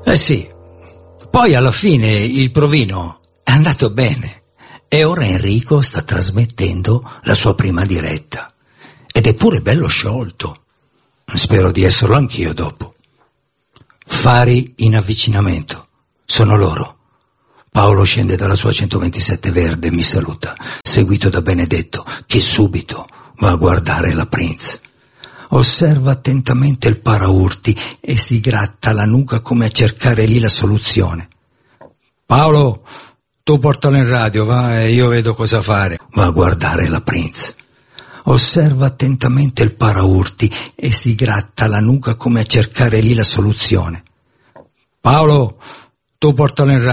Sì, poi alla fine il provino è andato bene e ora Enrico sta trasmettendo la sua prima diretta ed è pure bello sciolto. Spero di esserlo anch'io dopo. Fari in avvicinamento, sono loro. Paolo scende dalla sua 127 verde e mi saluta, seguito da Benedetto, che subito va a guardare la Prince. Osserva attentamente il paraurti e si gratta la nuca come a cercare lì la soluzione. Paolo, tu portalo in radio, va, e io vedo cosa fare. Va a guardare la Prince. Osserva attentamente il paraurti e si gratta la nuca come a cercare lì la soluzione. Paolo, tu portalo in radio.